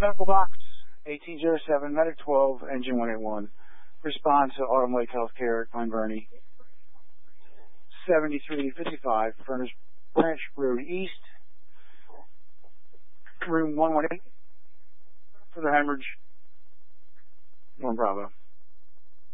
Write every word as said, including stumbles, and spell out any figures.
Medical box, eighteen oh seven, Medic twelve, Engine one eighty-one. Respond to Autumn Lake Healthcare, Glen Burnie. seventy-three fifty-five, Furnace Branch Road East. Room one one eight for the hemorrhage. One Bravo.